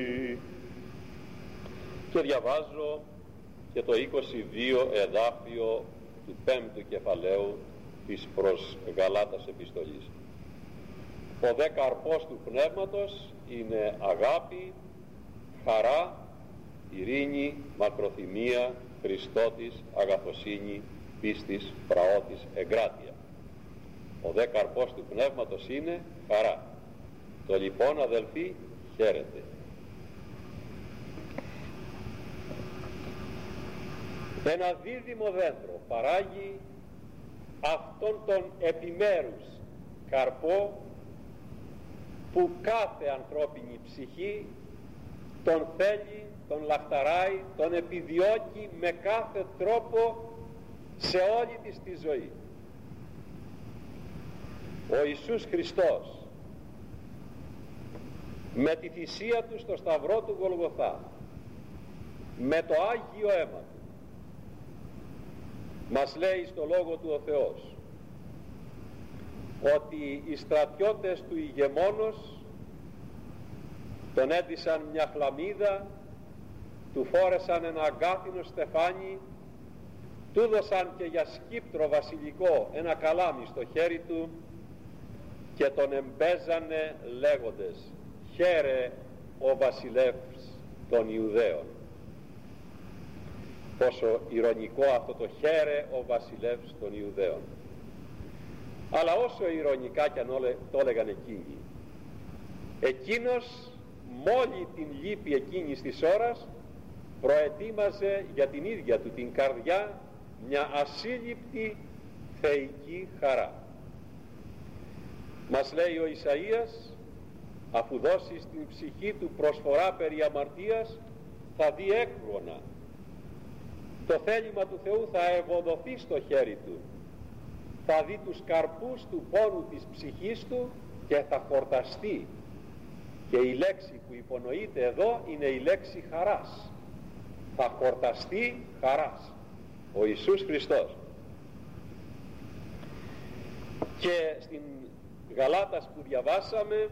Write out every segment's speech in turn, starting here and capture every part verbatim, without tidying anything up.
Και διαβάζω και το είκοσι δύο εδάφιο του πέμπτου κεφαλαίου της προς Γαλάτας επιστολής. Ο δε καρπός του πνεύματος είναι αγάπη, χαρά, ειρήνη, μακροθυμία, Χριστότης, αγαθοσύνη, πίστης, πραότης, εγκράτεια. Ο δε καρπός του πνεύματος είναι χαρά. Το λοιπόν, αδελφοί, χαίρετε. Ένα δίδυμο δέντρο παράγει αυτόν τον επιμέρους καρπό που κάθε ανθρώπινη ψυχή τον θέλει, τον λαχταράει, τον επιδιώκει με κάθε τρόπο σε όλη της τη ζωή. Ο Ιησούς Χριστός με τη θυσία του στο σταυρό του Γολγοθά, με το Άγιο αίμα του, μας λέει στο Λόγο του ο Θεός ότι οι στρατιώτες του ηγεμόνος τον έντυσαν μια χλαμίδα, του φόρεσαν ένα αγκάθινο στεφάνι, του δώσαν και για σκύπτρο βασιλικό ένα καλάμι στο χέρι του και τον εμπέζανε λέγοντες «Χαίρε ο βασιλεύς των Ιουδαίων». Πόσο ηρωνικό αυτό το «Χαίρε ο βασιλεύς των Ιουδαίων». Αλλά όσο ηρωνικά κι αν το έλεγαν εκείνοι, εκείνος μόλι την λύπη εκείνης της ώρας προετοίμαζε για την ίδια του την καρδιά μια ασύλληπτη θεϊκή χαρά. Μας λέει ο Ισαΐας, αφού δώσει στην ψυχή του προσφορά περί αμαρτίας, θα δει έκγωνα. Το θέλημα του Θεού θα ευωδοθεί στο χέρι του, θα δει τους καρπούς του πόνου της ψυχής του και θα χορταστεί. Και η λέξη που υπονοείται εδώ είναι η λέξη χαράς. Θα χορταστεί χαράς ο Ιησούς Χριστός. Και στην Γαλάτας που διαβάσαμε,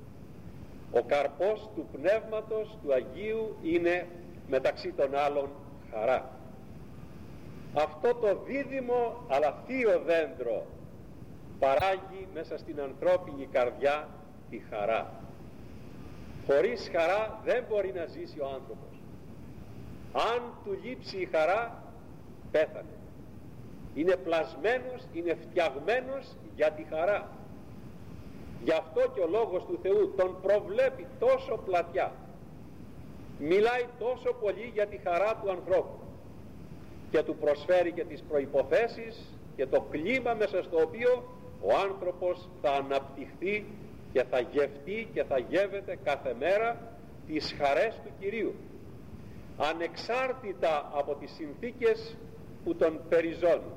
ο καρπός του Πνεύματος του Αγίου είναι μεταξύ των άλλων χαρά. Αυτό το δίδυμο αλλά θείο δέντρο παράγει μέσα στην ανθρώπινη καρδιά τη χαρά. Χωρίς χαρά δεν μπορεί να ζήσει ο άνθρωπος. Αν του λείψει η χαρά, πέθανε. Είναι πλασμένος, είναι φτιαγμένος για τη χαρά. Γι' αυτό και ο Λόγος του Θεού τον προβλέπει τόσο πλατιά. Μιλάει τόσο πολύ για τη χαρά του ανθρώπου και του προσφέρει και τις προϋποθέσεις και το κλίμα μέσα στο οποίο ο άνθρωπος θα αναπτυχθεί και θα γευτεί και θα γεύεται κάθε μέρα τις χαρές του Κυρίου, ανεξάρτητα από τις συνθήκες που τον περιζώνουν.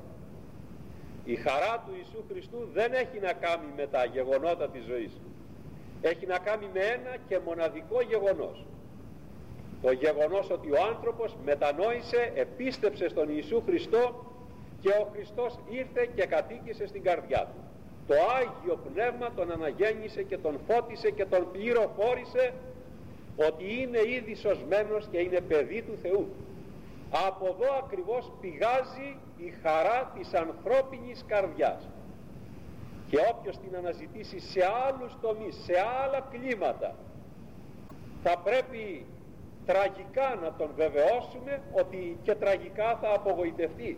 Η χαρά του Ιησού Χριστού δεν έχει να κάνει με τα γεγονότα της ζωής, έχει να κάνει με ένα και μοναδικό γεγονός, το γεγονός ότι ο άνθρωπος μετανόησε, επίστεψε στον Ιησού Χριστό και ο Χριστός ήρθε και κατοίκησε στην καρδιά του. Το Άγιο Πνεύμα τον αναγέννησε και τον φώτισε και τον πληροφόρησε ότι είναι ήδη σωσμένος και είναι παιδί του Θεού. Από εδώ ακριβώς πηγάζει η χαρά της ανθρώπινης καρδιάς. Και όποιος την αναζητήσει σε άλλους τομείς, σε άλλα κλίματα, θα πρέπει τραγικά να τον βεβαιώσουμε ότι και τραγικά θα απογοητευτεί.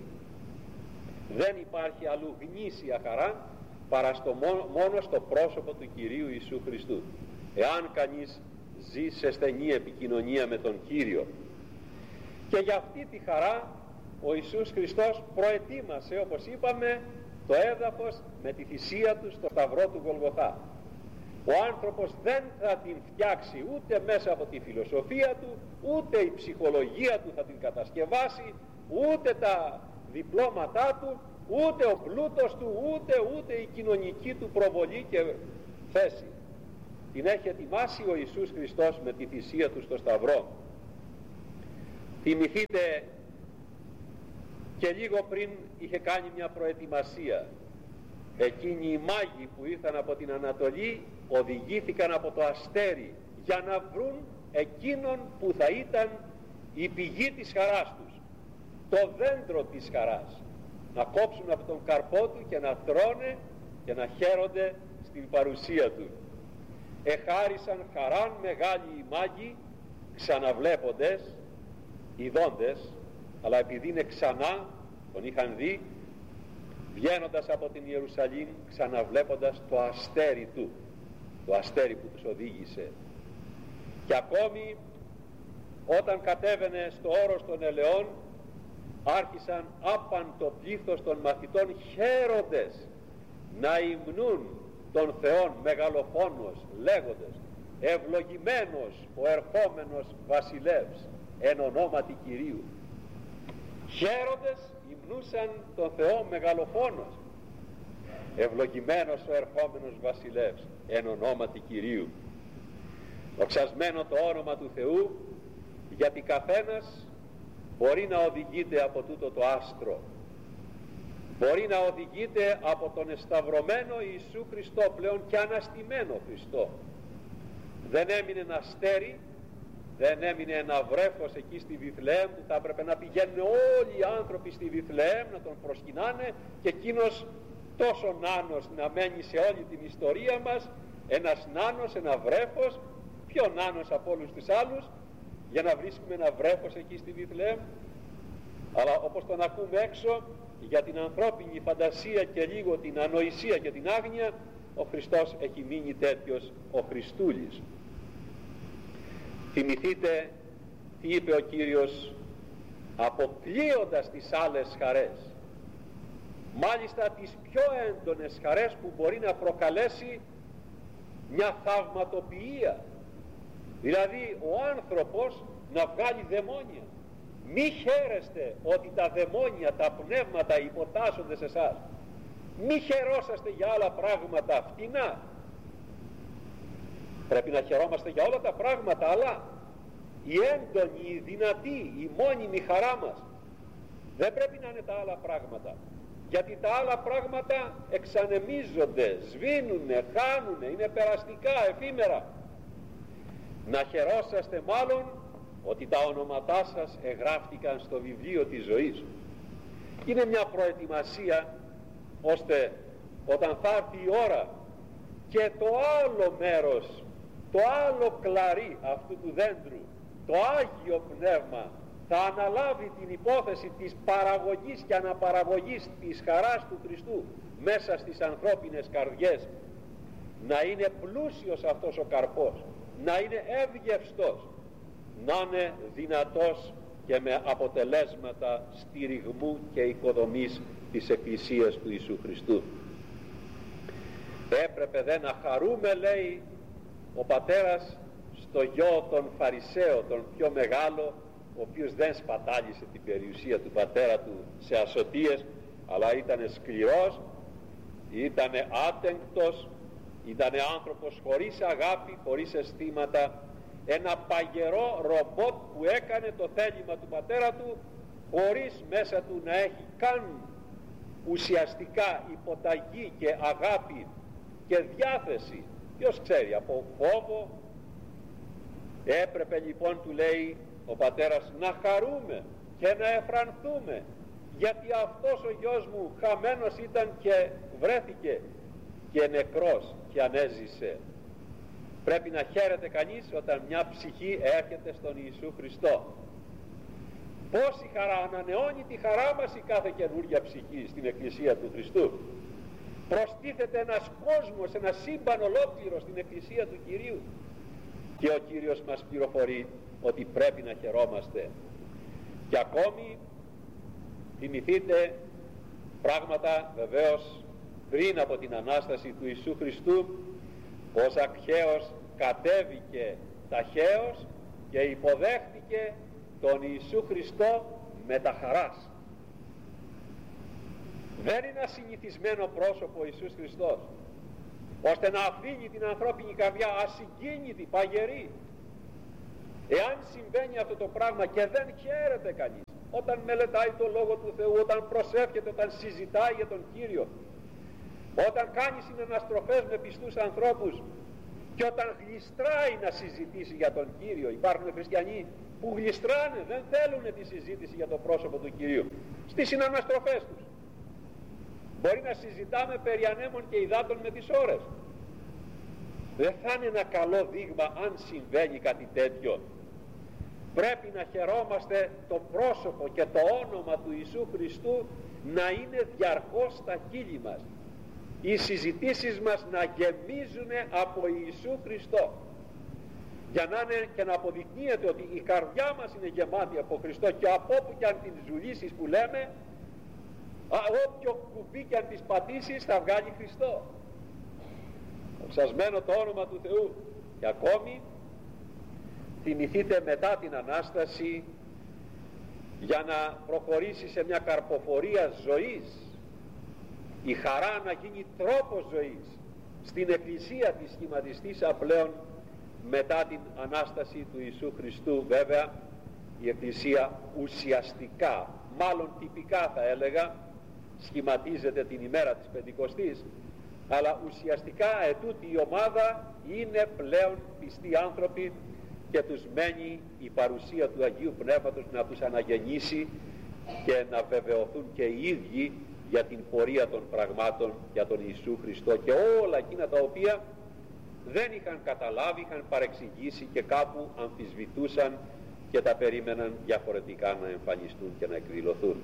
Δεν υπάρχει αλλού γνήσια χαρά παρά στο μόνο, μόνο στο πρόσωπο του Κυρίου Ιησού Χριστού, εάν κανείς ζει σε στενή επικοινωνία με τον Κύριο. Και για αυτή τη χαρά ο Ιησούς Χριστός προετοίμασε, όπως είπαμε, το έδαφος με τη θυσία του στο σταυρό του Γολγοθά. Ο άνθρωπος δεν θα την φτιάξει ούτε μέσα από τη φιλοσοφία του, ούτε η ψυχολογία του θα την κατασκευάσει, ούτε τα διπλώματά του, ούτε ο πλούτος του, ούτε ούτε η κοινωνική του προβολή και θέση. Την έχει ετοιμάσει ο Ιησούς Χριστός με τη θυσία του στο σταυρό. Θυμηθείτε, και λίγο πριν είχε κάνει μια προετοιμασία. Εκείνοι οι μάγοι που ήρθαν από την Ανατολή οδηγήθηκαν από το αστέρι για να βρουν εκείνων που θα ήταν η πηγή της χαράς τους, το δέντρο της χαράς, να κόψουν από τον καρπό του και να τρώνε και να χαίρονται στην παρουσία του. Εχάρισαν χαράν μεγάλη οι μάγοι, ξαναβλέποντες, ειδώντες, αλλά επειδή είναι ξανά, τον είχαν δει, βγαίνοντας από την Ιερουσαλήμ, ξαναβλέποντας το αστέρι του, το αστέρι που τους οδήγησε. Και ακόμη όταν κατέβαινε στο όρος των ελαιών, άρχισαν άπαν το πλήθος των μαθητών χαίροντες να υμνούν τον Θεόν μεγαλοφόνος, λέγοντες ευλογημένος ο ερχόμενος βασιλεύς εν ονόματι Κυρίου. Χαίροντες υμνούσαν τον Θεό μεγαλοφόνος, ευλογημένος ο ερχόμενος βασιλεύς εν ονόματι Κυρίου. Δοξασμένο το όνομα του Θεού, γιατί καθένας μπορεί να οδηγείται από τούτο το άστρο, μπορεί να οδηγείται από τον εσταυρωμένο Ιησού Χριστό, πλέον και αναστημένο Χριστό. Δεν έμεινε ένα αστέρι, δεν έμεινε ένα βρέφος εκεί στη Βιθλεέμ που θα έπρεπε να πηγαίνουν όλοι οι άνθρωποι στη Βιθλεέμ να τον προσκυνάνε και εκείνος τόσο νάνος να μένει σε όλη την ιστορία μας, ένας νάνος, ένα βρέφος, πιο νάνος από όλους τους άλλους, για να βρίσκουμε ένα βρέφος εκεί στη Βιθλεέμ. Αλλά όπως τον ακούμε έξω, για την ανθρώπινη φαντασία και λίγο την ανοησία και την άγνοια, ο Χριστός έχει μείνει τέτοιος ο Χριστούλης. Θυμηθείτε τι είπε ο Κύριος αποκλείοντας τις άλλες χαρές, μάλιστα τις πιο έντονες χαρές που μπορεί να προκαλέσει μια θαυματοποιία, δηλαδή ο άνθρωπος να βγάλει δαιμόνια. Μη χαίρεστε ότι τα δαιμόνια, τα πνεύματα υποτάσσονται σε εσάς. Μη χαιρόσαστε για άλλα πράγματα φτηνά. Πρέπει να χαιρόμαστε για όλα τα πράγματα, αλλά η έντονη, η δυνατή, η μόνιμη χαρά μας δεν πρέπει να είναι τα άλλα πράγματα, γιατί τα άλλα πράγματα εξανεμίζονται, σβήνουνε, χάνουνε, είναι περαστικά, εφήμερα. Να χαιρόσαστε μάλλον ότι τα ονόματά σας εγγράφτηκαν στο βιβλίο της ζωής. Είναι μια προετοιμασία ώστε όταν θα έρθει η ώρα και το άλλο μέρος, το άλλο κλαρί αυτού του δέντρου, το Άγιο Πνεύμα, θα αναλάβει την υπόθεση της παραγωγής και αναπαραγωγής της χαράς του Χριστού μέσα στις ανθρώπινες καρδιές, να είναι πλούσιος αυτός ο καρπός, να είναι εύγευστος, να είναι δυνατός και με αποτελέσματα στηριγμού και οικοδομής της Εκκλησίας του Ιησού Χριστού. Έπρεπε δε να χαρούμε, λέει ο πατέρας, στο γιο των Φαρισαίων, τον πιο μεγάλο, ο οποίος δεν σπατάλησε την περιουσία του πατέρα του σε ασωτίες, αλλά ήταν σκληρός, ήταν άτεγκτος, ήταν άνθρωπος χωρίς αγάπη, χωρίς αισθήματα, ένα παγερό ρομπότ που έκανε το θέλημα του πατέρα του χωρίς μέσα του να έχει καν ουσιαστικά υποταγή και αγάπη και διάθεση, ποιος ξέρει, από φόβο. Έπρεπε λοιπόν, του λέει ο πατέρας, να χαρούμε και να εφρανθούμε, γιατί αυτός ο γιος μου χαμένος ήταν και βρέθηκε και νεκρός και ανέζησε. Πρέπει να χαίρεται κανείς όταν μια ψυχή έρχεται στον Ιησού Χριστό. Πόση χαρά, ανανεώνει τη χαρά μας η κάθε καινούργια ψυχή στην Εκκλησία του Χριστού. Προστίθεται ένας κόσμος, ένα σύμπαν ολόκληρο στην Εκκλησία του Κυρίου, και ο Κύριος μας πληροφορεί ότι πρέπει να χαιρόμαστε. Και ακόμη θυμηθείτε πράγματα βεβαίως πριν από την Ανάσταση του Ιησού Χριστού, ο Ζακχαίος κατέβηκε ταχαίως και υποδέχτηκε τον Ιησού Χριστό με τα χαράς. Δεν είναι ασυνηθισμένο πρόσωπο ο Ιησούς Χριστός, ώστε να αφήνει την ανθρώπινη καρδιά ασυγκίνητη, παγερή. Εάν συμβαίνει αυτό το πράγμα και δεν χαίρεται κανείς όταν μελετάει το Λόγο του Θεού, όταν προσεύχεται, όταν συζητάει για τον Κύριο, όταν κάνει συναναστροφές με πιστούς ανθρώπους, Και όταν γλιστράει να συζητήσει για τον Κύριο, υπάρχουν χριστιανοί που γλιστράνε, δεν θέλουν τη συζήτηση για το πρόσωπο του Κυρίου στις συναναστροφές τους. Μπορεί να συζητάμε περί ανέμων και υδάτων με τις ώρες. Δεν θα είναι ένα καλό δείγμα αν συμβαίνει κάτι τέτοιο. Πρέπει να χαιρόμαστε το πρόσωπο και το όνομα του Ιησού Χριστού να είναι διαρκώς στα χείλη μας. Οι συζητήσεις μας να γεμίζουν από Ιησού Χριστό, για να είναι και να αποδεικνύεται ότι η καρδιά μας είναι γεμάτη από Χριστό, και από όπου και αν την ζουλήσεις που λέμε, α, όποιο κουμπί και αν τις πατήσεις θα βγάλει Χριστό. Οξασμένο το όνομα του Θεού. Και ακόμη θυμηθείτε μετά την Ανάσταση, για να προχωρήσει σε μια καρποφορία ζωής, η χαρά να γίνει τρόπος ζωής στην Εκκλησία της σχηματιστήσα πλέον μετά την Ανάσταση του Ιησού Χριστού. Βέβαια η Εκκλησία ουσιαστικά, μάλλον τυπικά θα έλεγα, σχηματίζεται την ημέρα της Πεντηκοστής, αλλά ουσιαστικά ετούτη η ομάδα είναι πλέον πιστοί άνθρωποι και τους μένει η παρουσία του Αγίου Πνεύματος να τους αναγεννήσει και να βεβαιωθούν και οι ίδιοι για την πορεία των πραγμάτων για τον Ιησού Χριστό και όλα εκείνα τα οποία δεν είχαν καταλάβει, είχαν παρεξηγήσει και κάπου αμφισβητούσαν και τα περίμεναν διαφορετικά να εμφανιστούν και να εκδηλωθούν.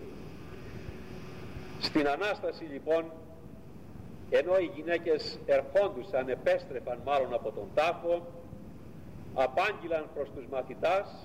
Στην Ανάσταση λοιπόν, ενώ οι γυναίκες ερχόντουσαν, επέστρεφαν μάλλον από τον τάφο, απάγγειλαν προς τους μαθητάς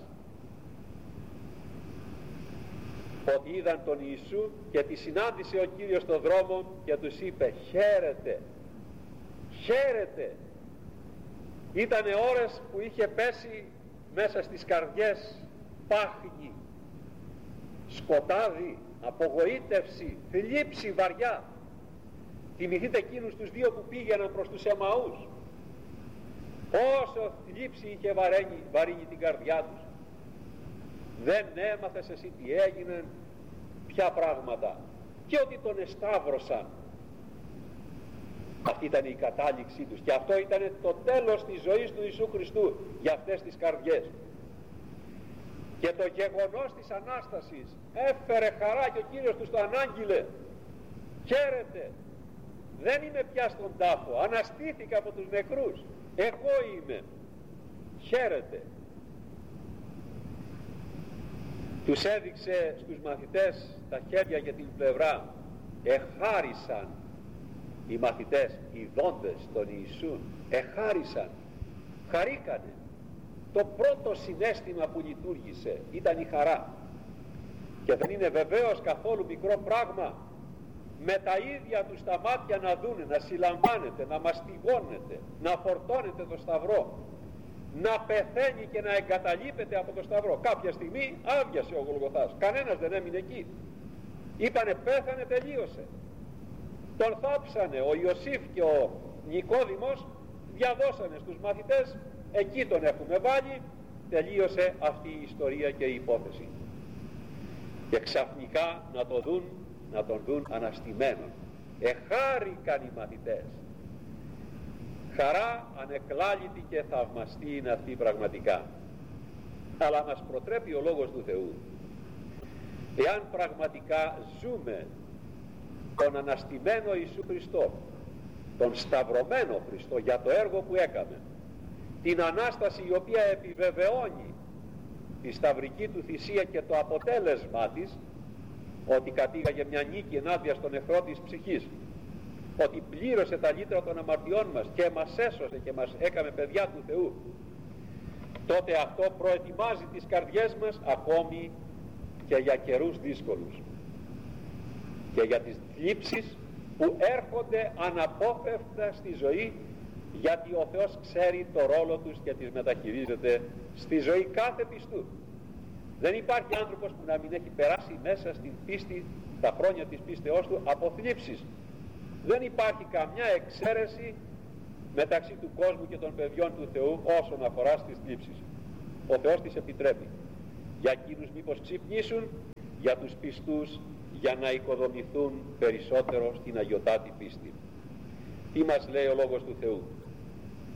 ότι είδαν τον Ιησού, και τη συνάντησε ο Κύριος στον δρόμο και τους είπε χαίρετε, χαίρετε. Ήτανε ώρες που είχε πέσει μέσα στις καρδιές πάχνη, σκοτάδι, απογοήτευση, θλίψη βαριά. Θυμηθείτε εκείνους τους δύο που πήγαιναν προς τους Εμαούς, πόσο θλίψη είχε βαρύνει, βαρύνει την καρδιά τους. Δεν έμαθες εσύ τι έγινε, ποια πράγματα, και ότι τον εσταύρωσαν. Αυτή ήταν η κατάληξή τους, και αυτό ήταν το τέλος της ζωής του Ιησού Χριστού για αυτές τις καρδιές. Και το γεγονός της Ανάστασης έφερε χαρά, και ο Κύριος τους το ανάγγειλε. Χαίρετε, δεν είμαι πια στον τάφο, αναστήθηκα από τους νεκρούς, εγώ είμαι, χαίρετε. Τους έδειξε στους μαθητές τα χέρια και την πλευρά. Εχάρισαν οι μαθητές, οι δόντες των Ιησού, εχάρισαν, χαρήκανε. Το πρώτο συναίσθημα που λειτουργήσε ήταν η χαρά, και δεν είναι βεβαίως καθόλου μικρό πράγμα με τα ίδια τους τα μάτια να δούνε, να συλλαμβάνεται, να μαστιγώνεται, να φορτώνεται το σταυρό, να πεθαίνει και να εγκαταλείπεται από το σταυρό. Κάποια στιγμή άδειασε ο Γολγοθάς, κανένας δεν έμεινε εκεί. Είπανε πέθανε, τελείωσε. Τον θάψανε, ο Ιωσήφ και ο Νικόδημος διαδώσανε στους μαθητές, εκεί τον έχουμε βάλει, τελείωσε αυτή η ιστορία και η υπόθεση. Και ξαφνικά να το δουν, να τον δουν αναστημένον. Εχάρηκαν οι μαθητές. Χαρά ανεκλάλητη και θαυμαστή είναι αυτή πραγματικά. Αλλά μας προτρέπει ο Λόγος του Θεού, εάν πραγματικά ζούμε τον αναστημένο Ιησού Χριστό, τον σταυρωμένο Χριστό για το έργο που έκαμε, την Ανάσταση η οποία επιβεβαιώνει τη σταυρική του θυσία και το αποτέλεσμά της, ότι κατήγαγε μια νίκη ενάντια στον εχθρό της ψυχής, ότι πλήρωσε τα λύτρα των αμαρτιών μας και μας έσωσε και μας έκαμε παιδιά του Θεού, τότε αυτό προετοιμάζει τις καρδιές μας ακόμη και για καιρούς δύσκολους και για τις θλίψεις που έρχονται αναπόφευκτα στη ζωή, γιατί ο Θεός ξέρει το ρόλο τους και τις μεταχειρίζεται στη ζωή κάθε πιστού. Δεν υπάρχει άνθρωπος που να μην έχει περάσει μέσα στην πίστη, τα χρόνια της πίστεώς του, από θλίψεις. Δεν υπάρχει καμιά εξαίρεση μεταξύ του κόσμου και των παιδιών του Θεού όσον αφορά στις θλίψεις. Ο Θεός τις επιτρέπει. Για εκείνους μήπως ξυπνήσουν, για τους πιστούς για να οικοδομηθούν περισσότερο στην αγιωτάτη πίστη. Τι μας λέει ο Λόγος του Θεού?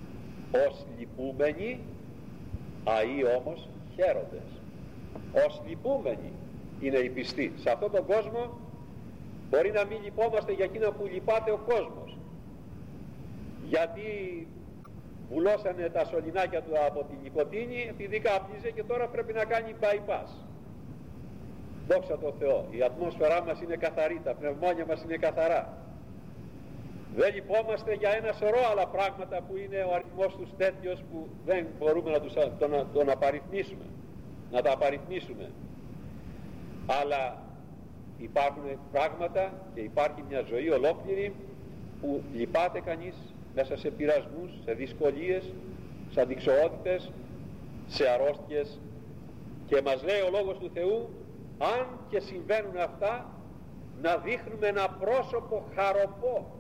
Ως λυπούμενοι, αεί όμως χαίροντες. Ως λυπούμενοι είναι οι πιστοί. Σε αυτόν τον κόσμο μπορεί να μην λυπόμαστε για εκείνα που λυπάται ο κόσμος, γιατί βουλώσανε τα σωληνάκια του από την νοικοτήνη επειδή κάπνιζε και τώρα πρέπει να κάνει bypass. Δόξα τω Θεώ, η ατμόσφαιρά μας είναι καθαρή, τα πνευμόνια μας είναι καθαρά. Δεν λυπόμαστε για ένα σωρό άλλα πράγματα που είναι ο αριθμός τους τέτοιος που δεν μπορούμε να τους, τον, τον απαριθμίσουμε, να τα απαριθμίσουμε. Αλλά υπάρχουν πράγματα και υπάρχει μια ζωή ολόκληρη που λυπάται κανείς μέσα σε πειρασμούς, σε δυσκολίες, σε αντιξοότητες, σε αρρώστιες, και μας λέει ο Λόγος του Θεού, αν και συμβαίνουν αυτά, να δείχνουμε ένα πρόσωπο χαροπό,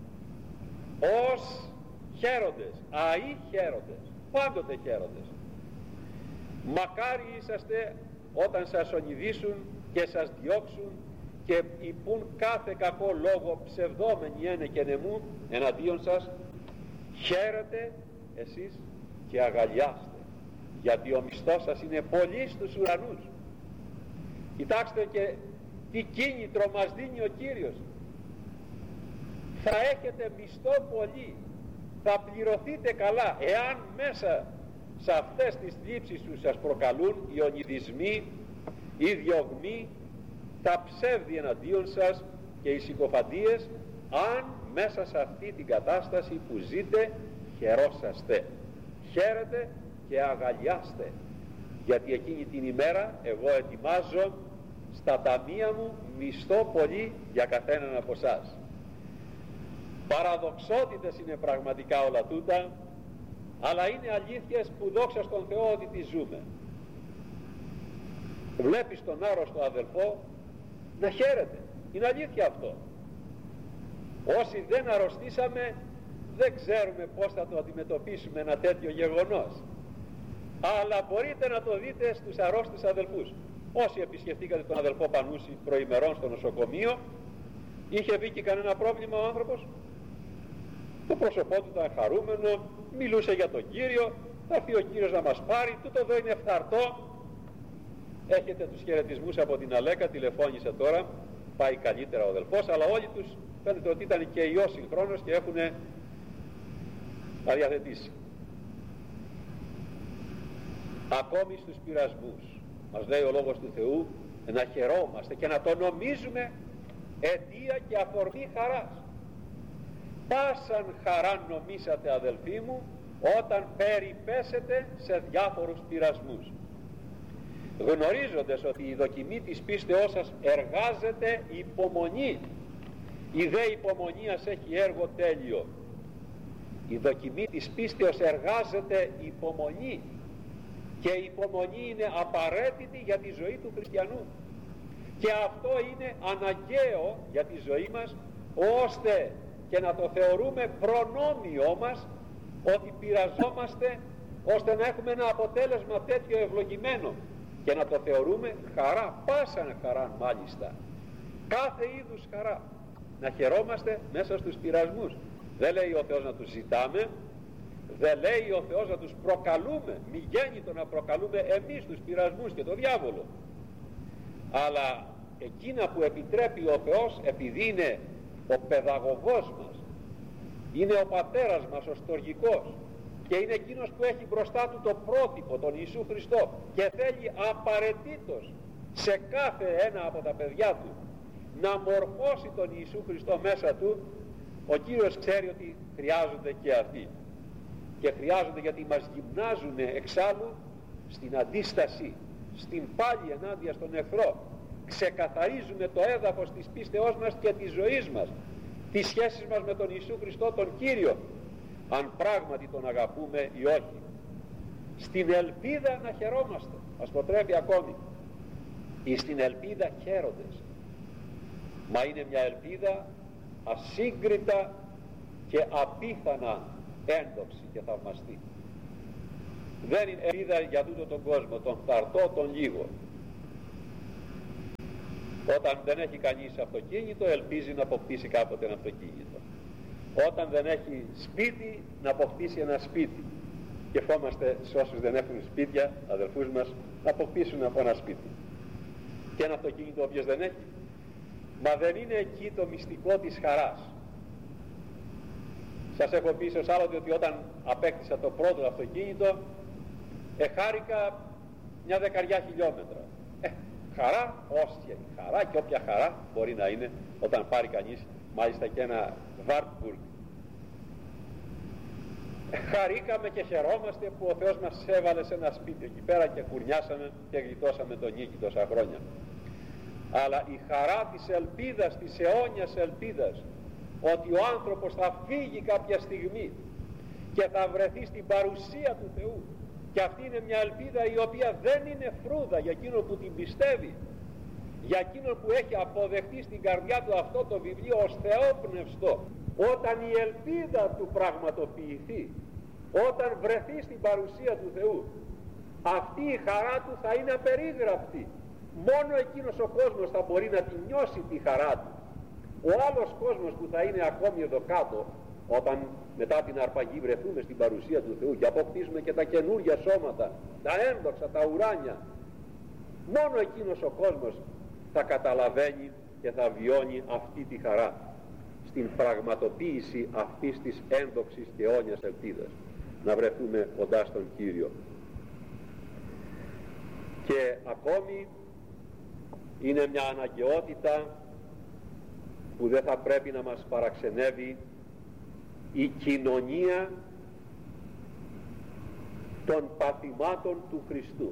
ως χαίροντες, αεί χαίροντες, πάντοτε χαίροντες. Μακάρι είσαστε όταν σας ονειδήσουν και σας διώξουν και υπούν κάθε κακό λόγο ψευδόμενοι ένε και νεμού εναντίον σας, χαίρετε εσείς και αγαλιάστε, γιατί ο μισθός σας είναι πολύ στους ουρανούς. Κοιτάξτε και τι κίνητρο μας δίνει ο Κύριος. Θα έχετε μισθό πολύ, θα πληρωθείτε καλά, εάν μέσα σε αυτές τις θλίψεις που σας προκαλούν οι ονειδισμοί, οι διωγμοί, τα ψεύδη εναντίον σας και οι συκοφαντίες, αν μέσα σε αυτή την κατάσταση που ζείτε χαιρόσαστε, χαίρετε και αγαλιάστε, γιατί εκείνη την ημέρα εγώ ετοιμάζω στα ταμεία μου μισθό πολύ για καθέναν από εσάς. Παραδοξότητες είναι πραγματικά όλα τούτα, αλλά είναι αλήθειες που δόξα στον Θεό ότι τις ζούμε. Βλέπεις τον άρρωστο αδελφό να χαίρεται, είναι αλήθεια αυτό. Όσοι δεν αρρωστήσαμε δεν ξέρουμε πώς θα το αντιμετωπίσουμε ένα τέτοιο γεγονός, αλλά μπορείτε να το δείτε στους αρρώστους αδελφούς. Όσοι επισκεφτήκατε τον αδελφό Πανούση προημερών στο νοσοκομείο, είχε βγει και κανένα πρόβλημα ο άνθρωπος? Το πρόσωπό του ήταν χαρούμενο, μιλούσε για τον Κύριο, θα έρθει ο Κύριος να μας πάρει, τούτο εδώ είναι φθαρτό. Έχετε τους χαιρετισμούς από την Αλέκα, τηλεφώνησε τώρα, πάει καλύτερα ο αδελφός, αλλά όλοι τους φαίνεται ότι ήταν και ιός συγχρόνως και έχουν αδιαθετήσει. Ακόμη στους πειρασμούς μας λέει ο Λόγος του Θεού να χαιρόμαστε και να το νομίζουμε αιτία και αφορμή χαράς. Πάσαν χαράν νομίσατε αδελφοί μου όταν περιπέσετε σε διάφορους πειρασμούς, γνωρίζοντας ότι η δοκιμή της πίστεώς σας εργάζεται υπομονή. Η δε υπομονίας έχει έργο τέλειο. Η δοκιμή της πίστεως εργάζεται υπομονή, και η υπομονή είναι απαραίτητη για τη ζωή του χριστιανού, και αυτό είναι αναγκαίο για τη ζωή μας, ώστε και να το θεωρούμε προνόμιό μας ότι πειραζόμαστε, ώστε να έχουμε ένα αποτέλεσμα τέτοιο ευλογημένο, και να το θεωρούμε χαρά, πάσαν χαρά μάλιστα, κάθε είδους χαρά, να χαιρόμαστε μέσα στους πειρασμούς. Δεν λέει ο Θεός να τους ζητάμε, δεν λέει ο Θεός να τους προκαλούμε, μη γέννητο να προκαλούμε εμείς τους πειρασμούς και το διάβολο, αλλά εκείνα που επιτρέπει ο Θεός, επειδή είναι ο παιδαγωγός μας, είναι ο πατέρας μας ο στοργικός, και είναι εκείνος που έχει μπροστά του το πρότυπο, τον Ιησού Χριστό, και θέλει απαραίτητος σε κάθε ένα από τα παιδιά του να μορφώσει τον Ιησού Χριστό μέσα του. Ο Κύριος ξέρει ότι χρειάζονται και αυτοί, και χρειάζονται γιατί μας γυμνάζουν εξάλλου στην αντίσταση, στην πάλη ενάντια στον εχθρό, ξεκαθαρίζουν το έδαφος της πίστεώς μας και της ζωής μας, τις σχέσεις μας με τον Ιησού Χριστό τον Κύριο, αν πράγματι τον αγαπούμε ή όχι. Στην ελπίδα να χαιρόμαστε, μας προτρέπει ακόμη, ή στην ελπίδα χαίροντες. Μα είναι μια ελπίδα ασύγκριτα και απίθανα έντοξη και θαυμαστή. Δεν είναι ελπίδα για τούτο τον κόσμο, τον φθαρτό, τον λίγο. Όταν δεν έχει κανείς αυτοκίνητο, ελπίζει να αποκτήσει κάποτε ένα αυτοκίνητο. Όταν δεν έχει σπίτι, να αποκτήσει ένα σπίτι. σκεφτόμαστε σε όσους δεν έχουν σπίτια, αδελφούς μας, να αποκτήσουν από ένα σπίτι. Και ένα αυτοκίνητο όποιος δεν έχει. Μα δεν είναι εκεί το μυστικό της χαράς. Σας έχω πει ίσως άλλοτε ότι όταν απέκτησα το πρώτο αυτοκίνητο, εχάρηκα μια δεκαριά χιλιόμετρα. Ε, χαρά, όστια η χαρά, και όποια χαρά μπορεί να είναι όταν πάρει κανείς μάλιστα και ένα Wartburg. Ε, χαρήκαμε και χαιρόμαστε που ο Θεός μας έβαλε σε ένα σπίτι εκεί πέρα και κουρνιάσαμε και γλιτώσαμε τον νίκη τόσα χρόνια. Αλλά η χαρά της ελπίδας, της αιώνιας ελπίδας, ότι ο άνθρωπος θα φύγει κάποια στιγμή και θα βρεθεί στην παρουσία του Θεού, και αυτή είναι μια ελπίδα η οποία δεν είναι φρούδα για εκείνον που την πιστεύει, για εκείνον που έχει αποδεχτεί στην καρδιά του αυτό το βιβλίο ως θεόπνευστο. Όταν η ελπίδα του πραγματοποιηθεί, όταν βρεθεί στην παρουσία του Θεού, αυτή η χαρά του θα είναι απερίγραπτη. Μόνο εκείνος ο κόσμος θα μπορεί να τη νιώσει τη χαρά του. Ο άλλος κόσμος που θα είναι ακόμη εδώ κάτω, όταν μετά την αρπαγή βρεθούμε στην παρουσία του Θεού και αποκτήσουμε και τα καινούργια σώματα, τα ένδοξα, τα ουράνια, μόνο εκείνος ο κόσμος θα καταλαβαίνει και θα βιώνει αυτή τη χαρά στην πραγματοποίηση αυτής της ένδοξης και αιώνιας ελπίδας, να βρεθούμε κοντά στον Κύριο. Και ακόμη είναι μια αναγκαιότητα που δεν θα πρέπει να μας παραξενεύει, η κοινωνία των παθημάτων του Χριστού.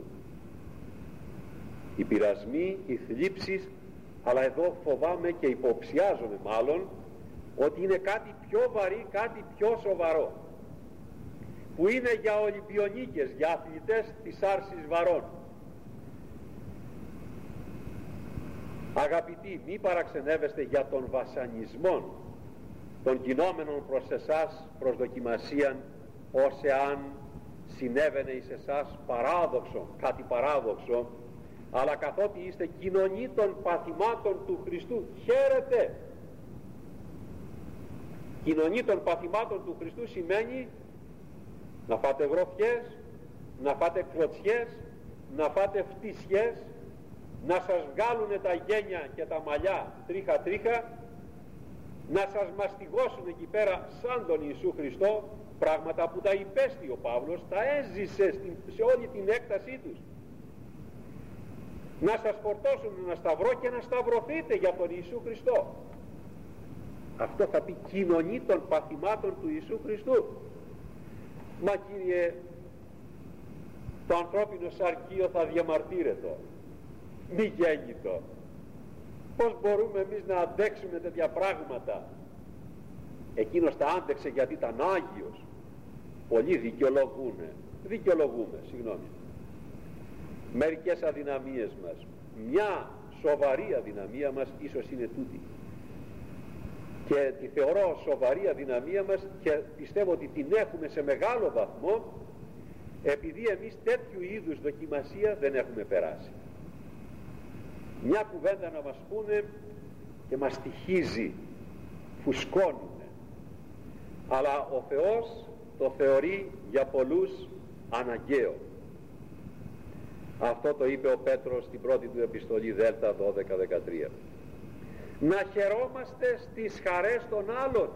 Οι πειρασμοί, οι θλίψεις, αλλά εδώ φοβάμαι και υποψιάζομαι μάλλον ότι είναι κάτι πιο βαρύ, κάτι πιο σοβαρό, που είναι για Ολυμπιονίκες, για αθλητές της άρσης βαρών. Αγαπητοί, μη παραξενεύεστε για τον βασανισμό των γινόμενων προς εσάς προς δοκιμασίαν, ως εάν συνέβαινε εις εσάς παράδοξο, κάτι παράδοξο, αλλά καθότι είστε κοινωνοί των παθημάτων του Χριστού, χαίρετε. Κοινωνοί των παθημάτων του Χριστού σημαίνει να φάτε γροθιές, να φάτε κλωτσιές, να φάτε φτισιές, να σας βγάλουν τα γένια και τα μαλλιά τρίχα τρίχα, να σας μαστιγώσουν εκεί πέρα σαν τον Ιησού Χριστό, πράγματα που τα υπέστη ο Παύλος, τα έζησε στην, σε όλη την έκτασή τους. Να σας φορτώσουν ένα σταυρό και να σταυρωθείτε για τον Ιησού Χριστό. Αυτό θα πει κοινωνή των παθημάτων του Ιησού Χριστού. Μα Κύριε, το ανθρώπινο σαρκείο θα διαμαρτύρετο, μη γέννητο. Πώς μπορούμε εμείς να αντέξουμε τέτοια πράγματα? Εκείνος τα άντεξε γιατί ήταν Άγιος. Πολλοί δικαιολογούνε, δικαιολογούμε, συγγνώμη, μερικές αδυναμίες μας. Μια σοβαρή αδυναμία μας ίσως είναι τούτη, και τη θεωρώ σοβαρή αδυναμία μας, και πιστεύω ότι την έχουμε σε μεγάλο βαθμό επειδή εμείς τέτοιου είδους δοκιμασία δεν έχουμε περάσει. Μια κουβέντα να μας πούνε και μας στοιχίζει, φουσκώνουνε, αλλά ο Θεός το θεωρεί για πολλούς αναγκαίο. Αυτό το είπε ο Πέτρος στην πρώτη του επιστολή Δέλτα δώδεκα δεκατρία. Να χαιρόμαστε στις χαρές των άλλων.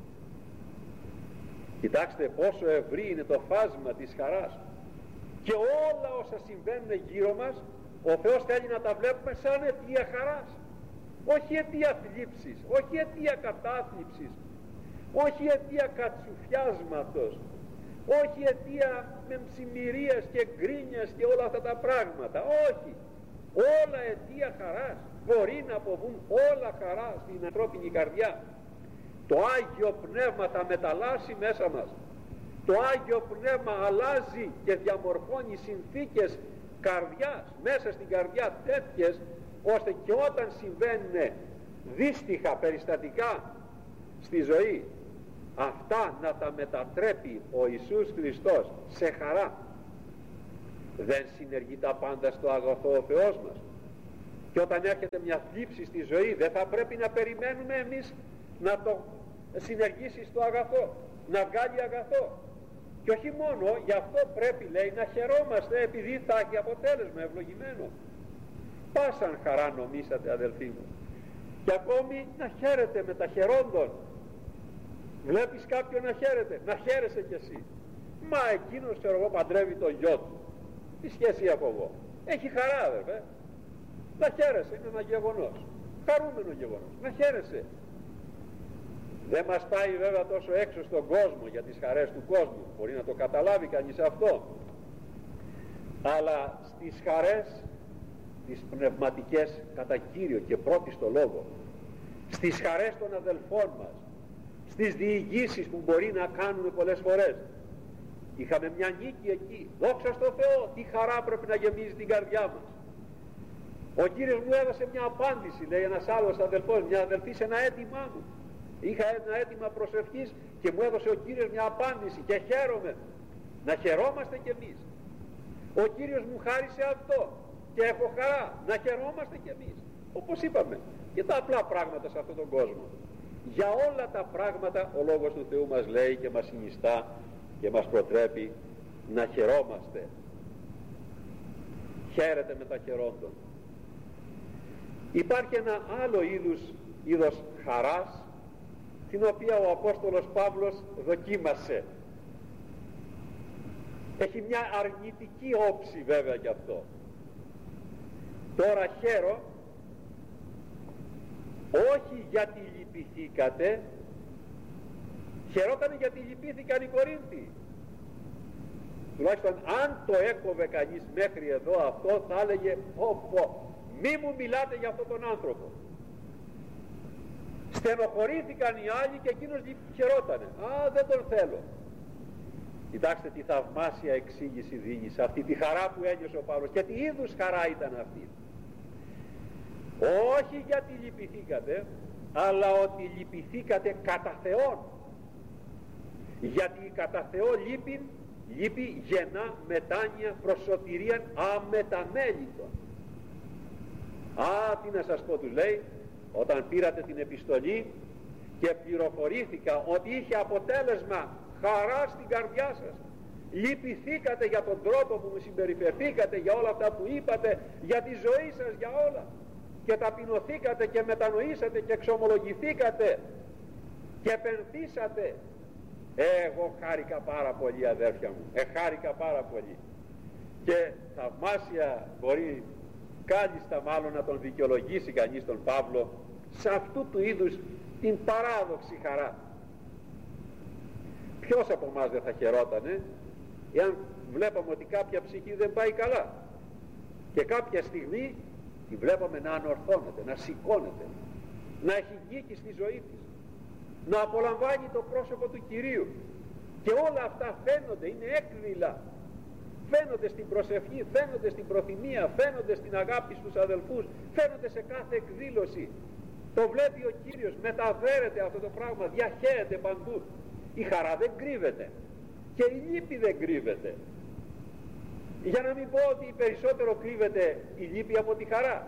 Κοιτάξτε πόσο ευρύ είναι το φάσμα της χαράς, και όλα όσα συμβαίνουν γύρω μας ο Θεός θέλει να τα βλέπουμε σαν αιτία χαράς, όχι αιτία θλίψης, όχι αιτία κατάθλιψης, όχι αιτία κατσουφιάσματος, όχι αιτία μεμψημυρίας και γκρίνιας και όλα αυτά τα πράγματα, όχι, όλα αιτία χαράς. Μπορεί να αποβούν όλα χαρά στην ανθρώπινη καρδιά. Το Άγιο Πνεύμα τα μεταλλάσσει μέσα μας. Το Άγιο Πνεύμα αλλάζει και διαμορφώνει συνθήκες καρδιάς μέσα στην καρδιά τέτοιες, ώστε και όταν συμβαίνουν δύστιχα περιστατικά στη ζωή, αυτά να τα μετατρέπει ο Ιησούς Χριστός σε χαρά. Δεν συνεργεί τα πάντα στο αγαθό ο Θεός μας? Και όταν έρχεται μια θλίψη στη ζωή, δεν θα πρέπει να περιμένουμε εμείς να το συνεργήσει στο αγαθό, να βγάλει αγαθό? Και όχι μόνο, γι' αυτό πρέπει, λέει, να χαιρόμαστε επειδή θα έχει αποτέλεσμα ευλογημένο. Πάσαν χαρά νομίσατε, αδελφοί μου. Και ακόμη να χαίρετε με τα χαιρόντων. Βλέπεις κάποιον να χαίρεται, να χαίρεσαι κι εσύ. Μα εκείνος, ξέρω εγώ, παντρεύει το γιο του. Τι σχέση έχω εγώ? Έχει χαρά, αδερφέ. Να χαίρεσαι, είναι ένα γεγονός. Χαρούμενο γεγονός. Να χαίρεσαι. Δεν μας πάει βέβαια τόσο έξω στον κόσμο για τις χαρές του κόσμου. Μπορεί να το καταλάβει κανείς αυτό. Αλλά στις χαρές, τις πνευματικές κατά κύριο και πρώτη στο λόγο, στις χαρές των αδελφών μας, στις διηγήσεις που μπορεί να κάνουμε πολλές φορές. Είχαμε μια νίκη εκεί. Δόξα στο Θεό, τι χαρά πρέπει να γεμίζει την καρδιά μας. Ο Κύριος μου έδωσε μια απάντηση, λέει ένας άλλος αδελφός, μια αδελφή σε ένα αίτημά μου. Είχα ένα αίτημα προσευχής και μου έδωσε ο Κύριος μια απάντηση και χαίρομαι. Να χαιρόμαστε κι εμείς. Ο Κύριος μου χάρισε αυτό και έχω χαρά. Να χαιρόμαστε κι εμείς. Όπως είπαμε, και τα απλά πράγματα σε αυτόν τον κόσμο. Για όλα τα πράγματα ο Λόγος του Θεού μας λέει και μας συνιστά και μας προτρέπει να χαιρόμαστε. Χαίρετε με τα χαιρόντων. Υπάρχει ένα άλλο είδους, είδος χαράς, την οποία ο Απόστολος Παύλος δοκίμασε. Έχει μια αρνητική όψη βέβαια γι' αυτό. Τώρα χαίρο όχι γιατί λυπηθήκατε, χαιρότανε γιατί λυπήθηκαν οι Κορίνθιοι. Τουλάχιστον αν το έκοβε κανείς μέχρι εδώ αυτό, θα έλεγε πω πω, μη μου μιλάτε για αυτόν τον άνθρωπο. Στενοχωρήθηκαν οι άλλοι και εκείνος χαιρότανε. Α, δεν τον θέλω. Κοιτάξτε τι θαυμάσια εξήγηση δίνει σε αυτή τη χαρά που ένιωσε ο Παύλος. Και τι είδους χαρά ήταν αυτή. Όχι γιατί λυπηθήκατε, αλλά ότι λυπηθήκατε κατά Θεόν. Γιατί κατά Θεό λύπη, λύπη γεννά μετάνοια προς σωτηρίαν αμεταμέλητον. Α, τι να σας πω, τους λέει, όταν πήρατε την επιστολή και πληροφορήθηκα ότι είχε αποτέλεσμα χαρά στην καρδιά σας, λυπηθήκατε για τον τρόπο που μου συμπεριφερθήκατε, για όλα αυτά που είπατε, για τη ζωή σας, για όλα, και ταπεινωθήκατε και μετανοήσατε και εξομολογηθήκατε και επενθήσατε. Ε, εγώ χάρηκα πάρα πολύ, αδέρφια μου, ε, χάρηκα πάρα πολύ. Και θαυμάσια μπορεί κάλλιστα μάλλον να τον δικαιολογήσει κανείς τον Παύλο σε αυτού του είδους την παράδοξη χαρά. Ποιος από εμάς δεν θα χαιρότανε εάν βλέπαμε ότι κάποια ψυχή δεν πάει καλά και κάποια στιγμή τη βλέπαμε να ανορθώνεται, να σηκώνεται, να έχει νίκη στη ζωή της, να απολαμβάνει το πρόσωπο του Κυρίου, και όλα αυτά φαίνονται, είναι έκδηλα, φαίνονται στην προσευχή, φαίνονται στην προθυμία, φαίνονται στην αγάπη στους αδελφούς, φαίνονται σε κάθε εκδήλωση. Το βλέπει ο Κύριος, μεταφέρεται αυτό το πράγμα, διαχέεται παντού. Η χαρά δεν κρύβεται και η λύπη δεν κρύβεται. Για να μην πω ότι περισσότερο κρύβεται η λύπη από τη χαρά.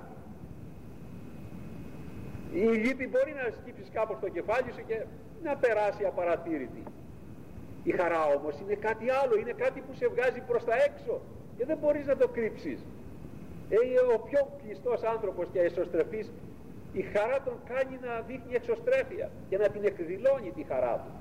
Η λύπη μπορεί να σκύψεις κάπως στο κεφάλι σου και να περάσει απαρατήρητη. Η χαρά όμως είναι κάτι άλλο, είναι κάτι που σε βγάζει προς τα έξω και δεν μπορείς να το κρύψεις. Ε, ο πιο κλειστός άνθρωπος και εσωστρεφής, η χαρά τον κάνει να δείχνει εξωστρέφεια και να την εκδηλώνει τη χαρά του.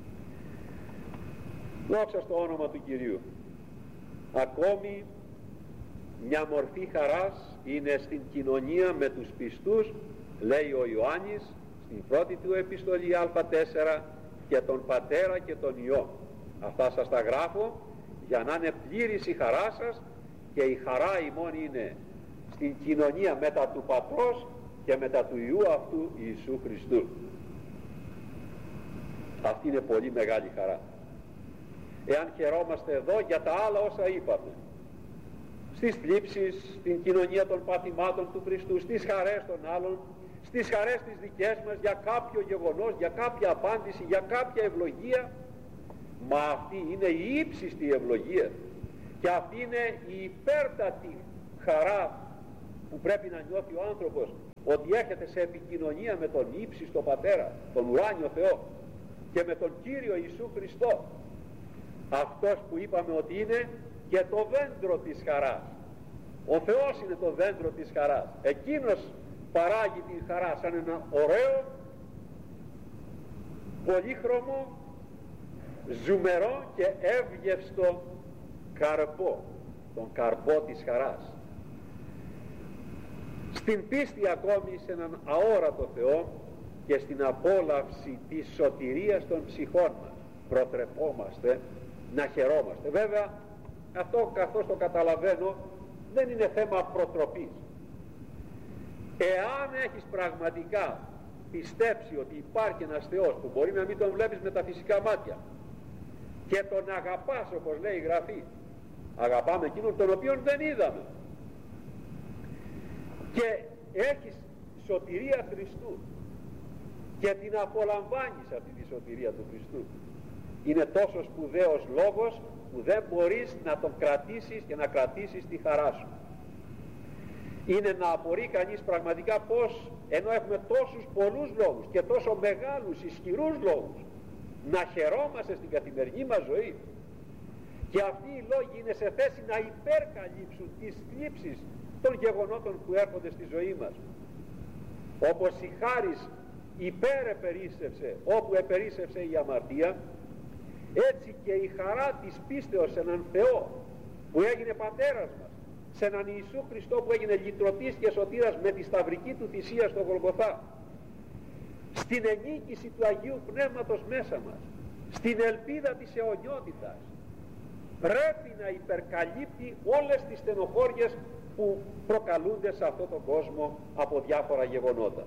Δόξα στο όνομα του Κυρίου. Ακόμη μια μορφή χαράς είναι στην κοινωνία με τους πιστούς, λέει ο Ιωάννης στην πρώτη του επιστολή Α τέσσερα, και τον Πατέρα και τον Υιό. Αυτά σας τα γράφω για να είναι πλήρης η χαρά σας, και η χαρά ημών είναι στην κοινωνία μετά του Πατρός και μετά του Υιού αυτού Ιησού Χριστού. Αυτή είναι πολύ μεγάλη χαρά. Εάν χαιρόμαστε εδώ για τα άλλα όσα είπαμε, στις θλίψεις, στην κοινωνία των παθημάτων του Χριστού, στις χαρές των άλλων, στις χαρές τις δικές μας, για κάποιο γεγονός, για κάποια απάντηση, για κάποια ευλογία, μα αυτή είναι η ύψιστη ευλογία και αυτή είναι η υπέρτατη χαρά που πρέπει να νιώθει ο άνθρωπος, ότι έρχεται σε επικοινωνία με τον ύψιστο Πατέρα, τον ουράνιο Θεό, και με τον Κύριο Ιησού Χριστό. αυτός που είπαμε ότι είναι και το δέντρο της χαράς. Ο Θεός είναι το δέντρο της χαράς. Εκείνος παράγει την χαρά σαν ένα ωραίο, πολύχρωμο, ζουμερό και εύγευστο καρπό, τον καρπό της χαράς. Στην πίστη ακόμη σε έναν αόρατο Θεό και στην απόλαυση της σωτηρίας των ψυχών μας προτρεπόμαστε να χαιρόμαστε. Βέβαια αυτό, καθώς το καταλαβαίνω, δεν είναι θέμα προτροπής. Εάν έχεις πραγματικά πιστέψει ότι υπάρχει ένας Θεός που μπορεί να μην τον βλέπεις με τα φυσικά μάτια και τον αγαπάς, όπως λέει η Γραφή, αγαπάμε εκείνον τον οποίον δεν είδαμε, και έχεις σωτηρία Χριστού και την απολαμβάνεις αυτή τη σωτηρία του Χριστού, είναι τόσο σπουδαίος λόγος που δεν μπορείς να τον κρατήσεις και να κρατήσεις τη χαρά σου. Είναι να απορεί κανείς πραγματικά πως, ενώ έχουμε τόσους πολλούς λόγους και τόσο μεγάλους ισχυρούς λόγους να χαιρόμαστε στην καθημερινή μας ζωή, και αυτοί οι λόγοι είναι σε θέση να υπερκαλύψουν τις θλίψεις των γεγονότων που έρχονται στη ζωή μας, όπως η χάρις υπερεπερίσσευσε όπου επερίσσευσε η αμαρτία, έτσι και η χαρά της πίστεως σε έναν Θεό που έγινε πατέρας μας, σε έναν Ιησού Χριστό που έγινε λυτρωτής και σωτήρας με τη σταυρική του θυσία στο Γολγοθά, στην ενίκηση του Αγίου Πνεύματος μέσα μας, στην ελπίδα της αιωνιότητας, πρέπει να υπερκαλύπτει όλες τις στενοχώριες που προκαλούνται σε αυτόν τον κόσμο από διάφορα γεγονότα,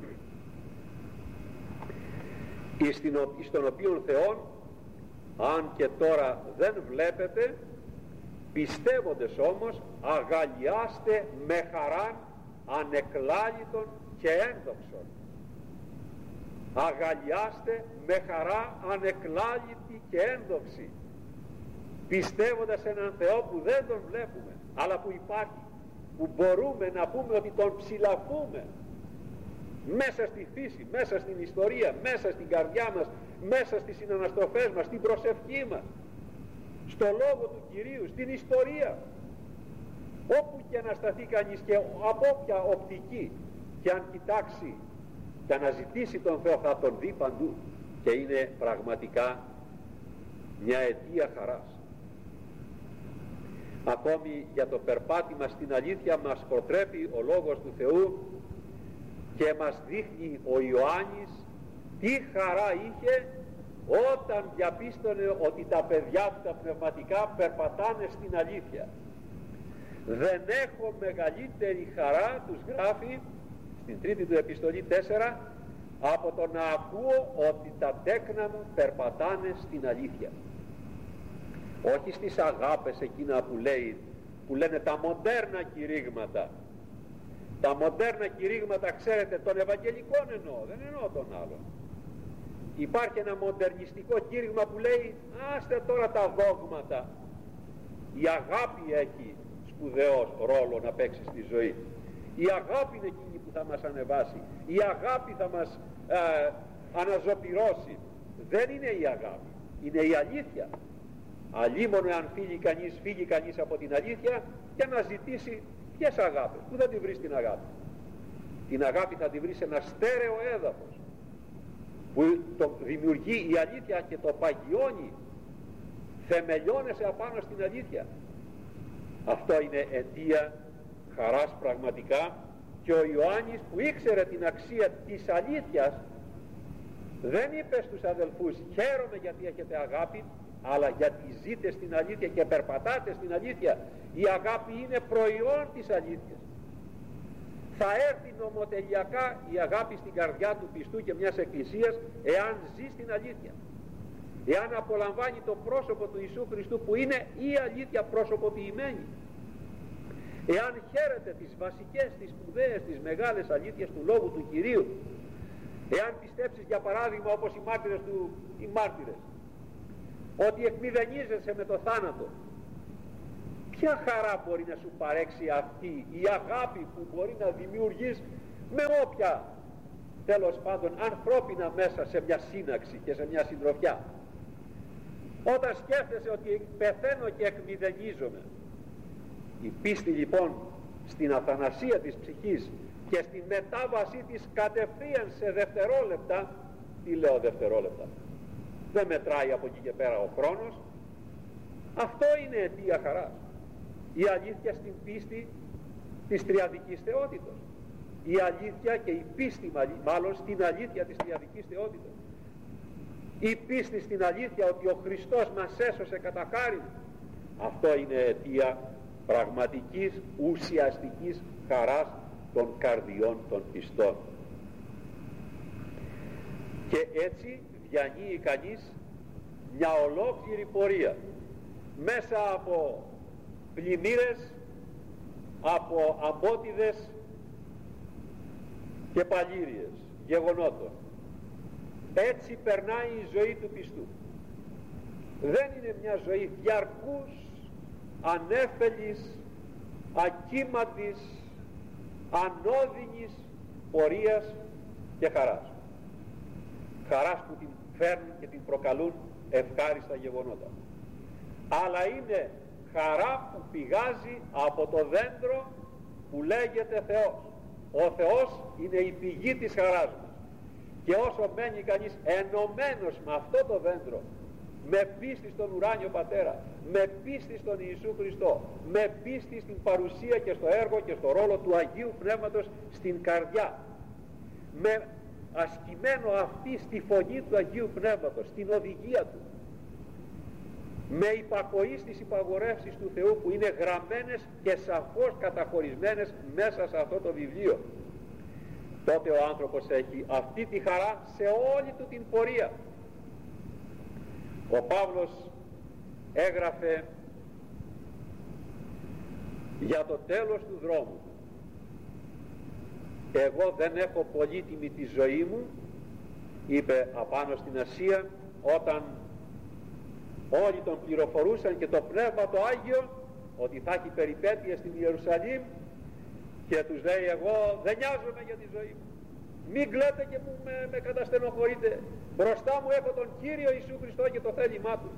εις τον οποίον Θεόν, αν και τώρα δεν βλέπετε, πιστεύοντες όμως αγαλιάστε με χαράν ανεκλάλητον και ένδοξον. Αγαλιάστε με χαρά ανεκλάλητη και ένδοξη, πιστεύοντας έναν Θεό που δεν τον βλέπουμε αλλά που υπάρχει, που μπορούμε να πούμε ότι τον ψηλαφούμε μέσα στη φύση, μέσα στην ιστορία, μέσα στην καρδιά μας, μέσα στις συναναστροφές μας, στην προσευχή μας, στο Λόγο του Κυρίου, στην ιστορία, όπου και να σταθεί κανείς και από όποια οπτική και αν κοιτάξει και αναζητήσει τον Θεό, θα τον δει παντού, και είναι πραγματικά μια αιτία χαράς. Ακόμη για το περπάτημα στην αλήθεια μας προτρέπει ο Λόγος του Θεού και μας δείχνει ο Ιωάννης τι χαρά είχε όταν διαπίστωνε ότι τα παιδιά του τα πνευματικά περπατάνε στην αλήθεια. Δεν έχω μεγαλύτερη χαρά, τους γράφει στην τρίτη του επιστολή τέσσερα, από το να ακούω ότι τα τέκνα μου περπατάνε στην αλήθεια. Όχι στις αγάπες εκείνα που λέει, που λένε τα μοντέρνα κηρύγματα. Τα μοντέρνα κηρύγματα, ξέρετε, των Ευαγγελικών εννοώ, δεν εννοώ των άλλων. Υπάρχει ένα μοντερνιστικό κήρυγμα που λέει άστε τώρα τα δόγματα. Η αγάπη έχει σπουδαίος ρόλο να παίξει στη ζωή. Η αγάπη είναι εκείνη που θα μας ανεβάσει. Η αγάπη θα μας ε, αναζωπυρώσει. Δεν είναι η αγάπη, είναι η αλήθεια. Αλλήμον εάν φύγει κανείς, φύγει κανείς από την αλήθεια και να ζητήσει ποιες αγάπες. Πού θα τη βρεις την αγάπη? Την αγάπη θα τη βρεις σε ένα στέρεο έδαφος που το δημιουργεί η αλήθεια και το παγιώνει, θεμελιώνεσαι απάνω στην αλήθεια. Αυτό είναι αιτία χαράς πραγματικά, και ο Ιωάννης που ήξερε την αξία της αλήθειας δεν είπε στους αδελφούς χαίρομαι γιατί έχετε αγάπη, αλλά γιατί ζείτε στην αλήθεια και περπατάτε στην αλήθεια. Η αγάπη είναι προϊόν της αλήθειας. Θα έρθει νομοτελειακά η αγάπη στην καρδιά του πιστού και μιας εκκλησίας εάν ζει στην αλήθεια, εάν απολαμβάνει το πρόσωπο του Ιησού Χριστού που είναι η αλήθεια προσωποποιημένη, εάν χαίρεται τις βασικές, τις σπουδαίες, τις μεγάλες αλήθειες του Λόγου του Κυρίου, εάν πιστέψεις για παράδειγμα όπως οι μάρτυρες του, οι μάρτυρες, ότι εκμηδενίζεσαι με το θάνατο, ποια χαρά μπορεί να σου παρέξει αυτή η αγάπη που μπορεί να δημιουργείς με όποια τέλος πάντων ανθρώπινα μέσα σε μια σύναξη και σε μια συντροφιά? Όταν σκέφτεσαι ότι πεθαίνω και εκμηδενίζομαι. Η πίστη λοιπόν στην αθανασία της ψυχής και στη μετάβασή της κατευθείαν σε δευτερόλεπτα, τι λέω δευτερόλεπτα, δεν μετράει από εκεί και πέρα ο χρόνος, αυτό είναι αιτία χαράς. Η αλήθεια στην πίστη της τριαδικής θεότητος, η αλήθεια και η πίστη μάλλον στην αλήθεια της τριαδικής θεότητος, η πίστη στην αλήθεια ότι ο Χριστός μας έσωσε κατά χάριν, αυτό είναι αιτία πραγματικής ουσιαστικής χαράς των καρδιών των πιστών. Και έτσι διανύει κανείς μια ολόκληρη πορεία μέσα από πλημμύρες, από αμπότιδες και παλήριες γεγονότων. Έτσι περνάει η ζωή του πιστού. Δεν είναι μια ζωή διαρκούς, ανέφελης, ακύματης, ανώδυνης πορείας και χαράς. Χαράς που την φέρνουν και την προκαλούν ευχάριστα γεγονότα. Αλλά είναι χαρά που πηγάζει από το δέντρο που λέγεται Θεός. Ο Θεός είναι η πηγή της χαράς μας. Και όσο μένει κανείς ενωμένος με αυτό το δέντρο, με πίστη στον ουράνιο Πατέρα, με πίστη στον Ιησού Χριστό, με πίστη στην παρουσία και στο έργο και στο ρόλο του Αγίου Πνεύματος στην καρδιά, με ασκημένο αυτή στη φωνή του Αγίου Πνεύματος, στην οδηγία του, με υπακοή στις υπαγορεύσεις του Θεού που είναι γραμμένες και σαφώς καταχωρισμένες μέσα σε αυτό το βιβλίο, τότε ο άνθρωπος έχει αυτή τη χαρά σε όλη του την πορεία. Ο Παύλος έγραφε για το τέλος του δρόμου: εγώ δεν έχω πολύτιμη τη ζωή μου, είπε απάνω στην Ασία, όταν όλοι τον πληροφορούσαν και το Πνεύμα το Άγιο ότι θα έχει περιπέτειες στην Ιερουσαλήμ, και τους λέει: εγώ δεν νοιάζομαι για τη ζωή μου, μην κλαίτε και μου με, με καταστενοχωρείτε, μπροστά μου έχω τον Κύριο Ιησού Χριστό και το θέλημά του.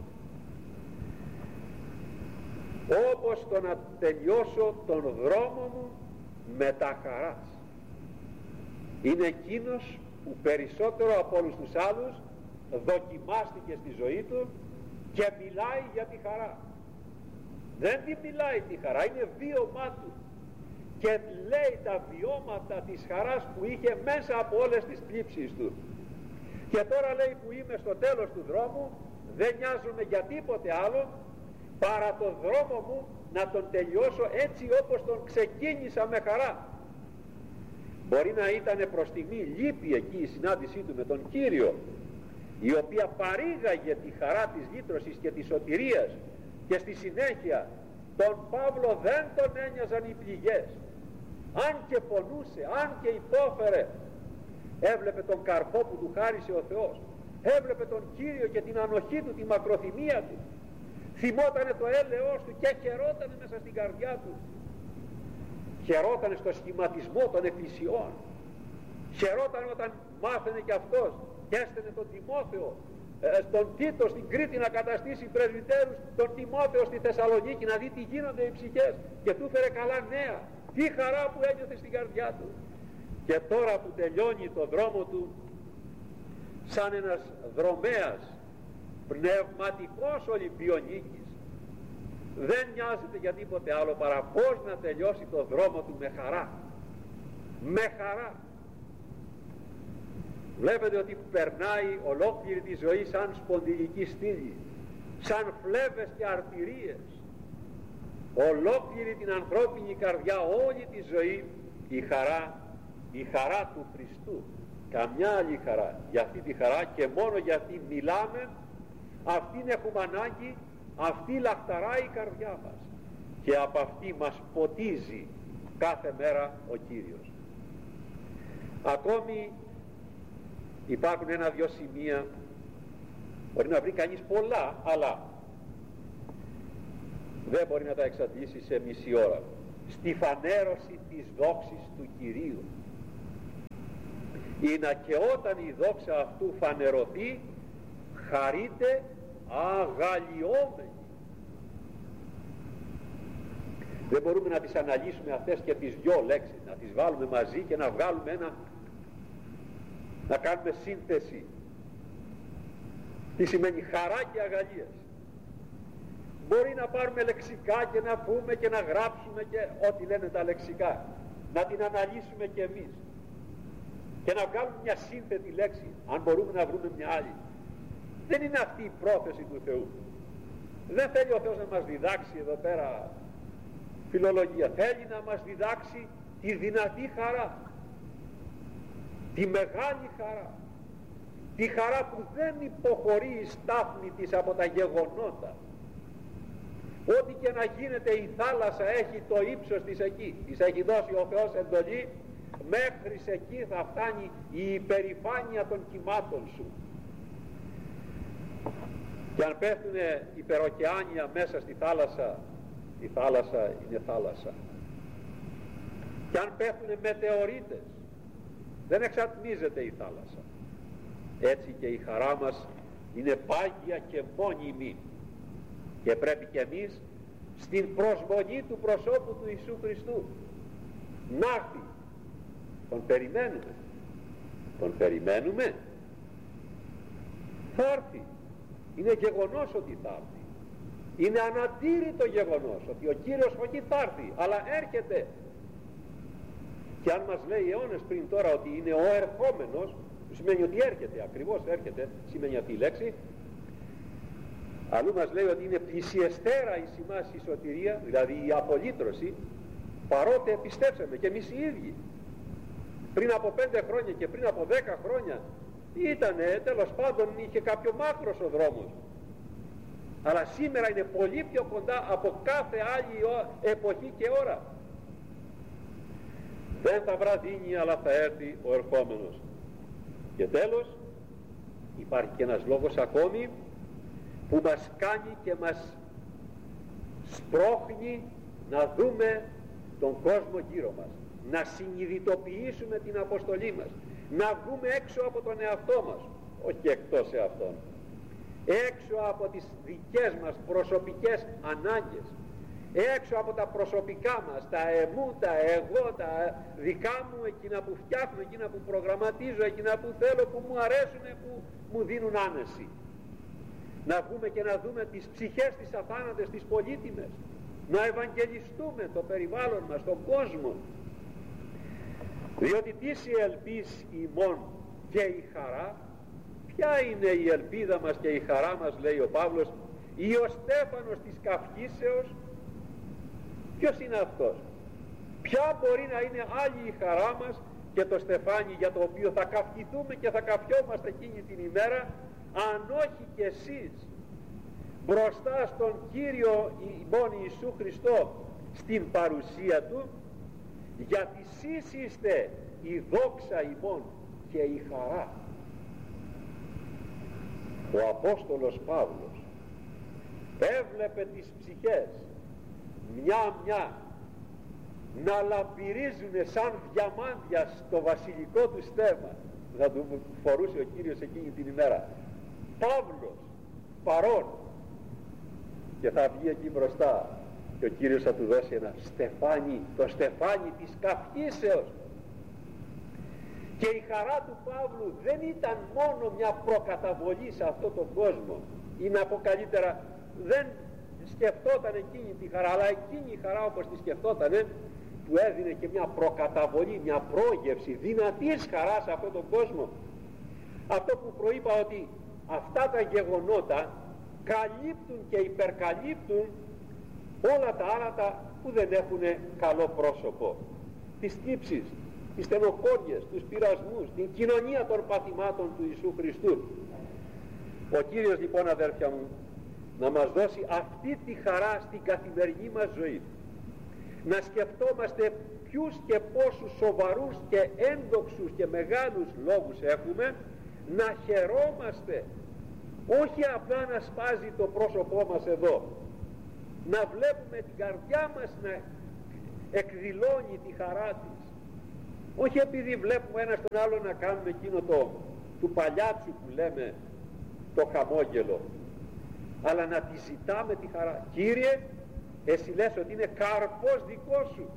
Όπως το να τελειώσω τον δρόμο μου με τα χαράς. Είναι εκείνος που περισσότερο από όλους τους άλλους δοκιμάστηκε στη ζωή του και μιλάει για τη χαρά. Δεν τη μιλάει τη χαρά, είναι βίωμά του, και λέει τα βιώματα της χαράς που είχε μέσα από όλες τις θλίψεις του. Και τώρα λέει που είμαι στο τέλος του δρόμου, δεν νοιάζομαι για τίποτε άλλο παρά το δρόμο μου να τον τελειώσω έτσι όπως τον ξεκίνησα με χαρά. Μπορεί να ήταν προς στιγμή λύπη εκεί η συνάντησή του με τον Κύριο, η οποία παρήγαγε τη χαρά της λύτρωσης και της σωτηρίας, και στη συνέχεια τον Παύλο δεν τον ένοιαζαν οι πληγές. Αν και πονούσε, αν και υπόφερε, έβλεπε τον καρπό που του χάρισε ο Θεός, έβλεπε τον Κύριο και την ανοχή του, τη μακροθυμία του, θυμότανε το έλεος του και χαιρότανε μέσα στην καρδιά του, χαιρότανε στο σχηματισμό των εκκλησιών, χαιρότανε όταν μάθαινε κι αυτός και έστενε τον Τιμόθεο ε, στον Τίτο στην Κρήτη να καταστήσει πρεσβυτέρους, τον Τιμόθεο στη Θεσσαλονίκη να δει τι γίνονται οι ψυχές, και του φέρε καλά νέα. Τι χαρά που ένιωθε στην καρδιά του. Και τώρα που τελειώνει το δρόμο του σαν ένας δρομέας πνευματικός Ολυμπιονίκης, δεν νοιάζεται για τίποτε άλλο παρά πώς να τελειώσει το δρόμο του με χαρά. Με χαρά. Βλέπετε ότι περνάει ολόκληρη τη ζωή σαν σπονδυλική στήλη, σαν φλέβες και αρτηρίες. Ολόκληρη την ανθρώπινη καρδιά, όλη τη ζωή, η χαρά, η χαρά του Χριστού. Καμιά άλλη χαρά. Για αυτή τη χαρά και μόνο για αυτή μιλάμε, αυτήν έχουμε ανάγκη, αυτή λαχταράει η καρδιά μας, και από αυτή μας ποτίζει κάθε μέρα ο Κύριος. Ακόμη υπάρχουν ένα-δυο σημεία, μπορεί να βρει κανείς πολλά, αλλά δεν μπορεί να τα εξαντλήσει σε μισή ώρα. Στη φανέρωση της δόξης του Κυρίου. Είναι και όταν η δόξα αυτού φανερωθεί, χαρείται αγαλιόμενοι. Δεν μπορούμε να τις αναλύσουμε αυτές και τις δυο λέξεις, να τις βάλουμε μαζί και να βγάλουμε ένα, να κάνουμε σύνθεση. Τι σημαίνει χαρά και αγαλίαση. Μπορεί να πάρουμε λεξικά και να πούμε και να γράψουμε και ό,τι λένε τα λεξικά, να την αναλύσουμε και εμείς και να βγάλουμε μια σύνθετη λέξη, αν μπορούμε να βρούμε μια άλλη. Δεν είναι αυτή η πρόθεση του Θεού. Δεν θέλει ο Θεός να μας διδάξει εδώ πέρα φιλολογία. Θέλει να μας διδάξει τη δυνατή χαρά, τη μεγάλη χαρά, τη χαρά που δεν υποχωρεί η στάθμη της από τα γεγονότα. Ό,τι και να γίνεται, η θάλασσα έχει το ύψος της εκεί, της έχει δώσει ο Θεός εντολή, μέχρι εκεί θα φτάνει η υπερηφάνεια των κυμάτων σου. Και αν πέφτουν υπεροκεάνια μέσα στη θάλασσα, η θάλασσα είναι θάλασσα. Και αν πέφτουν μετεωρίτες, δεν εξατμίζεται η θάλασσα. Έτσι και η χαρά μας είναι πάγια και μόνιμη. Και πρέπει και εμείς στην προσβολή του προσώπου του Ιησού Χριστού να έρθει. Τον περιμένουμε. Τον περιμένουμε. Θα έρθει. Είναι γεγονός ότι θα έρθει. Είναι αναντήρητο γεγονός ότι ο Κύριος όχι θα έρθει, αλλά έρχεται. Και αν μας λέει αιώνες πριν τώρα ότι είναι ο ερχόμενος, σημαίνει ότι έρχεται, ακριβώς έρχεται, σημαίνει αυτή η λέξη. Αλλού μας λέει ότι είναι πλησιεστέρα η σημάς η σωτηρία, δηλαδή η απολύτρωση, παρότε πιστέψαμε και εμείς οι ίδιοι. Πριν από πέντε χρόνια και πριν από δέκα χρόνια ήτανε, τέλος πάντων είχε κάποιο μάκρος ο δρόμος. Αλλά σήμερα είναι πολύ πιο κοντά από κάθε άλλη εποχή και ώρα. Δεν θα βραδύνει, αλλά θα έρθει ο ερχόμενος. Και τέλος υπάρχει και ένας λόγος ακόμη που μας κάνει και μας σπρώχνει να δούμε τον κόσμο γύρω μας, να συνειδητοποιήσουμε την αποστολή μας, να βγούμε έξω από τον εαυτό μας, όχι εκτός εαυτόν, έξω από τις δικές μας προσωπικές ανάγκες, έξω από τα προσωπικά μας, τα εμού, τα εγώ, τα δικά μου, εκείνα που φτιάχνω, εκείνα που προγραμματίζω, εκείνα που θέλω, που μου αρέσουν, που μου δίνουν άνεση. Να βγούμε και να δούμε τις ψυχές τις αθάνατες, τις πολύτιμες, να ευαγγελιστούμε το περιβάλλον μας, τον κόσμο. Διότι τις η ελπίς ημών και η χαρά, ποια είναι η ελπίδα μας και η χαρά μας, λέει ο Παύλος, ή ο στέφανος της καυχήσεως. Ποιος είναι αυτός? Ποια μπορεί να είναι άλλη η χαρά μας και το στεφάνι για το οποίο θα καυχηθούμε και θα καυχιόμαστε εκείνη την ημέρα, αν όχι κι εσείς μπροστά στον Κύριο ημών Ιησού Χριστό στην παρουσία Του, γιατί εσείς είστε η δόξα ημών και η χαρά. Ο Απόστολος Παύλος έβλεπε τις ψυχές μια-μια να λαμπυρίζουν σαν διαμάντια στο βασιλικό του στέμμα. Θα του φορούσε ο Κύριος εκείνη την ημέρα. Παύλος παρών, και θα βγει εκεί μπροστά και ο Κύριος θα του δώσει ένα στεφάνι, το στεφάνι της καυχήσεως. Και η χαρά του Παύλου δεν ήταν μόνο μια προκαταβολή σε αυτόν τον κόσμο, ή να πω καλύτερα, δεν σκεφτόταν εκείνη τη χαρά, αλλά εκείνη η χαρά όπως τη σκεφτότανε του έδινε και μια προκαταβολή, μια πρόγευση δυνατής χαράς σε αυτόν τον κόσμο. Αυτό που προείπα, ότι αυτά τα γεγονότα καλύπτουν και υπερκαλύπτουν όλα τα άλλα που δεν έχουν καλό πρόσωπο, τις θλίψεις, τις στενοχώριες, τους πειρασμούς, την κοινωνία των παθημάτων του Ιησού Χριστού. Ο Κύριος λοιπόν, αδέρφια μου, να μας δώσει αυτή τη χαρά στην καθημερινή μας ζωή, να σκεφτόμαστε ποιους και πόσους σοβαρούς και ένδοξους και μεγάλους λόγους έχουμε να χαιρόμαστε, όχι απλά να σπάζει το πρόσωπό μας εδώ, να βλέπουμε την καρδιά μας να εκδηλώνει τη χαρά της, όχι επειδή βλέπουμε ένας τον άλλο να κάνουμε εκείνο το του παλιάτσου που λέμε το χαμόγελο, αλλά να τη ζητάμε τη χαρά. Κύριε, εσύ λες ότι είναι καρπός δικός σου.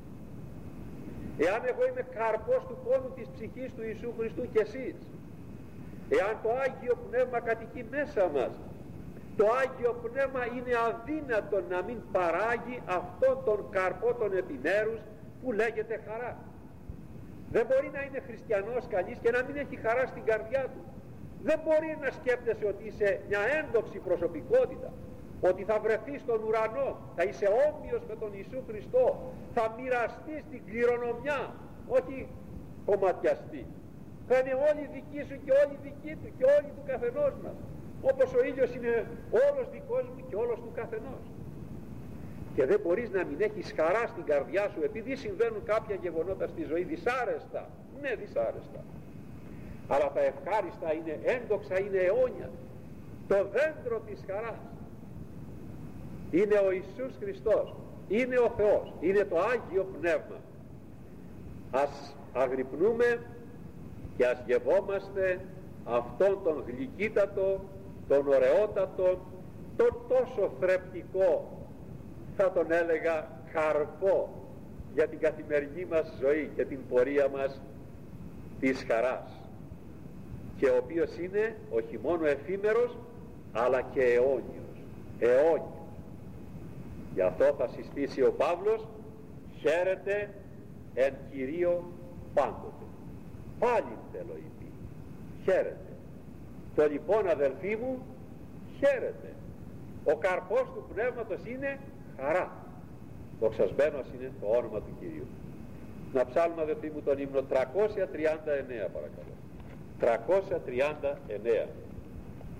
Εάν εγώ είμαι καρπός του πόνου της ψυχής του Ιησού Χριστού και εσείς, εάν το Άγιο Πνεύμα κατοικεί μέσα μας, το Άγιο Πνεύμα είναι αδύνατο να μην παράγει αυτόν τον καρπό των επιμέρους που λέγεται χαρά. Δεν μπορεί να είναι χριστιανός κανείς και να μην έχει χαρά στην καρδιά του. Δεν μπορεί να σκέπτεσαι ότι είσαι μια ένδοξη προσωπικότητα, ότι θα βρεθείς στον ουρανό, θα είσαι όμοιος με τον Ιησού Χριστό, θα μοιραστείς την κληρονομιά, όχι κομματιαστή. Θα είναι όλοι δικοί σου και όλοι δικοί του και όλοι του καθενός μας, όπως ο ήλιος είναι όλος δικός μου και όλος του καθενός. Και δεν μπορείς να μην έχεις χαρά στην καρδιά σου επειδή συμβαίνουν κάποια γεγονότα στη ζωή δυσάρεστα. Ναι, δυσάρεστα. Αλλά τα ευχάριστα είναι έντοξα, είναι αιώνια. Το δέντρο της χαράς είναι ο Ιησούς Χριστός, είναι ο Θεός, είναι το Άγιο Πνεύμα. Ας αγρυπνούμε και ας γευόμαστε αυτόν τον γλυκύτατο, τον ωραιότατο, τον τόσο θρεπτικό, θα τον έλεγα καρπό για την καθημερινή μας ζωή και την πορεία μας της χαράς, και ο οποίος είναι όχι μόνο εφήμερος αλλά και αιώνιος, αιώνιος. Γι' αυτό θα συστήσει ο Παύλος, χαίρετε εν Κυρίω πάντοτε. Πάλι θέλω είπε, χαίρετε. Το λοιπόν αδελφοί μου, χαίρετε. Ο καρπός του Πνεύματος είναι χαρά. Δοξασμένος είναι το όνομα του Κυρίου. Να ψάλουμε αδελφοί μου τον ύμνο τριακόσια τριάντα εννέα παρακαλώ. τριακόσια τριάντα εννέα.